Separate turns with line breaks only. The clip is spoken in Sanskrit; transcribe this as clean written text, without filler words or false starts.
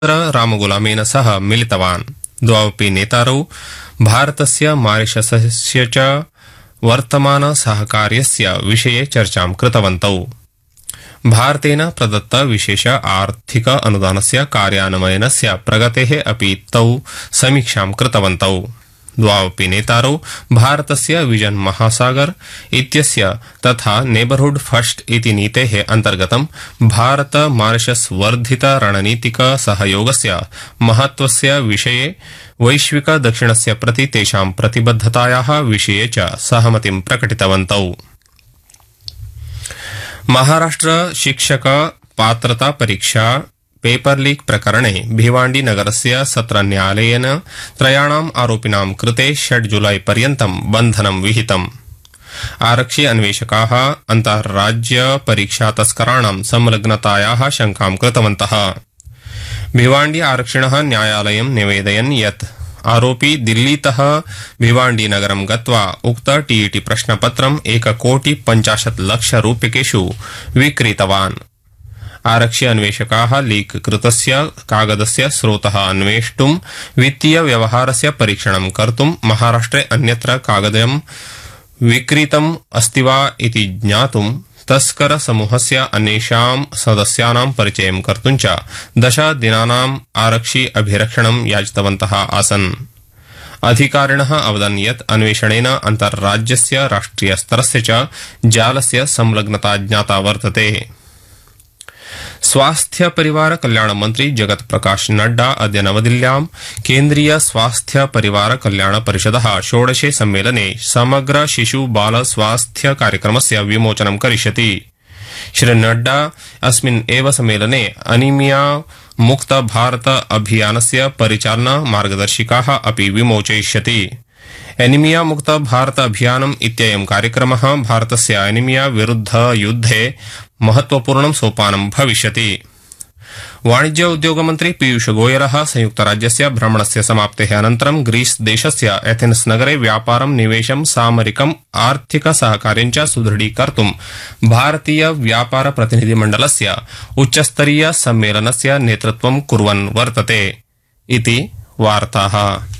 रामगुलामेन सह मिलितवान्। द्वावपि नेतारौ भारतस्य मारिशसस्य च वर्तमान सहकार्यस्य विषये चर्चां कृतवन्तौ। भारतेन प्रदत्त विशेष आर्थिक अनुदानस्य कार्यान्वयनस्य प्रगतेः अपि तौ समीक्षां कृतवन्तौ। द्वावपि नेतारौ भारतस्य विजन महासागर इत्यस्य तथा नेबरहुड फर्स्ट इति नीतेः अन्तर्गतं भारत मारिशस वर्धित रणनीतिक सहयोगस्य महत्वस्य विषये वैश्विक दक्षिणस्य प्रति तेषां प्रतिबद्धतायाः विषये च सहमतिं प्रकटितवन्तौ। महाराष्ट्र शिक्षक पात्रता परीक्षा पेपर लीक प्रकरणे भिवाण्डी नगरस्य सत्र न्यायालयेन त्रयाणाम् आरोपिणां कृते 6 जुलाई पर्यन्तं बन्धनं विहितम्। आरक्षि अन्वेषकाः अन्ताराज्य परीक्षा तस्कराणां संलग्नतायाः शंकां कृतवन्तः। भिवाण्डी आरक्षिणः न्यायालयं निवेदयन् यत् आरोपी दिल्लीतः भिवाण्डी नगरं गत्वा उक्त टीईटी प्रश्नपत्रं 1,50,00,000 विक्रीतवान्। आरक्षि अन्वेषकाः लीक कृतस्य कागदस्य स्रोतः अन्वेष्टुं वित्तीय व्यवहारस्य परीक्षणं कर्तुं महाराष्ट्रे अन्यत्र कागदं विक्रीतम् अस्ति वा इति ज्ञातुं तस्कर समूहस्य अन्येषां सदस्यानां परिचयं कर्तुं च 10 दिनानाम् आरक्षि अभिरक्षणं याचितवन्तः आसन्। अधिकारिणः अवदन् यत् अन्वेषणेन अन्तर्राज्यस्य राष्ट्रियस्तरस्य च जालस्य संलग्नता ज्ञाता वर्तते। स्वास्थ्य परिवार कल्याण मंत्री जगत प्रकाश नड्डा अद्य नवदिल्ल्यां केन्द्रीय स्वास्थ्य परिवार कल्याण परिषदः 16 सम्मेलने समग्र शिशु बाल स्वास्थ्य कार्यक्रमस्य विमोचनं करिष्यति। श्री नड्डा अस्मिन् एव सम्मेलने अनीमिया मुक्त भारत अभियानस्य परिचालना मार्गदर्शिकाः अपि विमोचयिष्यति। एनीमिया मुक्त भारत अभियानम् इत्ययं कार्यक्रमः भारतस्य एनीमिया विरुद्ध युद्धे महत्वपूर्णं सोपानं भविष्यति। वाणिज्य उद्योग मन्त्री पीयूष गोयलः संयुक्तराज्यस्य भ्रमणस्य समाप्तेः अनन्तरं ग्रीस देशस्य एथेन्स नगरे व्यापारं निवेशं सामरिकम् आर्थिक सहकार्यं च सुदृढीकर्तुं भारतीय व्यापार प्रतिनिधिमण्डलस्य उच्चस्तरीय सम्मेलनस्य नेतृत्वं कुर्वन् वर्तते इति वार्ताः।